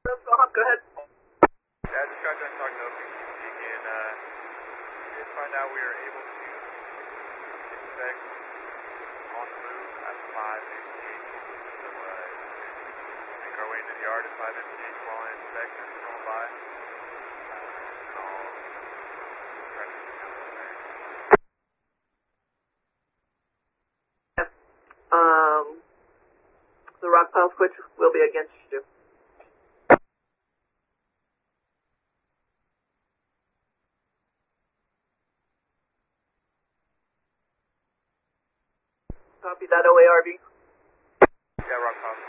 Go ahead. Yeah, just got done talking to OPTC and we did find out we are able to inspect on the move at 5:58. So make our way into the yard at 5:58 while I inspect and going by. I'll try to get down there. The rock pile switch will be against you. Copy that, OARB. Yeah, rock pile.